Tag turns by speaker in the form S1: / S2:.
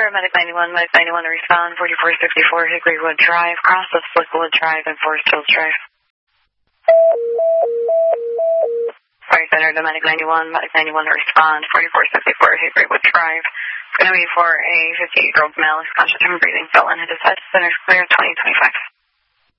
S1: Medic 91 to respond, 4464 Hickorywood Drive, cross of Slickwood Drive and Forest Hills Drive. Fire Center to Medic 91 to respond, 4464 Hickorywood Drive. Going to be for a 58-year-old male who's conscious and breathing, fell in his head. Center's clear, 2025.